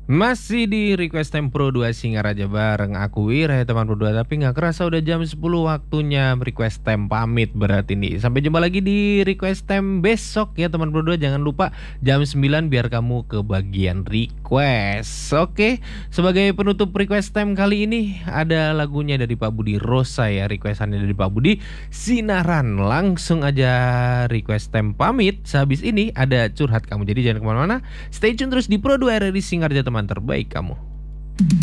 Masih di Request Time Pro 2 Singaraja bareng aku Wira ya teman berdua. Tapi nggak kerasa udah jam 10 waktunya Request Time pamit berarti nih. Sampai jumpa lagi di Request Time besok ya teman berdua. Jangan lupa jam 9 biar kamu ke bagian request. Oke, sebagai penutup Request Time kali ini ada lagunya dari Pak Budi Rosa ya. Requestannya dari Pak Budi Sinaran. Langsung aja Request Time pamit. Sehabis ini ada curhat kamu. Jadi jangan kemana-mana. Stay tune terus di Pro 2 RRI Singarja teman terbaik kamu.